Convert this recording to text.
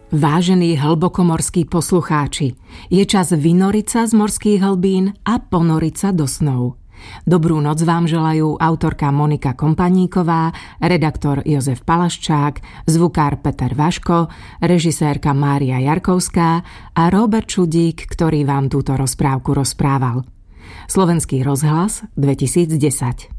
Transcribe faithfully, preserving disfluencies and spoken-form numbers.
Vážení hlbokomorskí poslucháči, je čas vynoriť sa z morských hlbín a ponoriť sa do snov. Dobrú noc vám želajú autorka Monika Kompaníková, redaktor Jozef Palaščák, zvukár Peter Vaško, režisérka Mária Jarkovská a Róbert Čudík, ktorý vám túto rozprávku rozprával. Slovenský rozhlas dvetisícdesať.